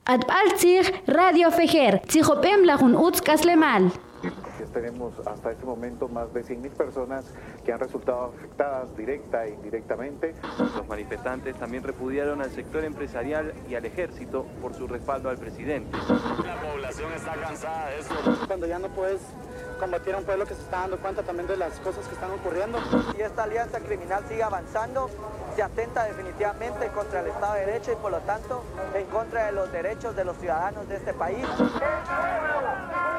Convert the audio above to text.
Atbaltzig Radio Fejer, Tzijopem Lajun Utz Kaslemal. Tenemos hasta este momento más de 100.000 personas que han resultado afectadas directa e indirectamente. Los manifestantes también repudiaron al sector empresarial y al ejército por su respaldo al presidente. La población está cansada de esto. Cuando ya no puedes combatir a un pueblo que se está dando cuenta también de las cosas que están ocurriendo. Si esta alianza criminal sigue avanzando, se atenta definitivamente contra el Estado de Derecho y por lo tanto en contra de los derechos de los ciudadanos de este país.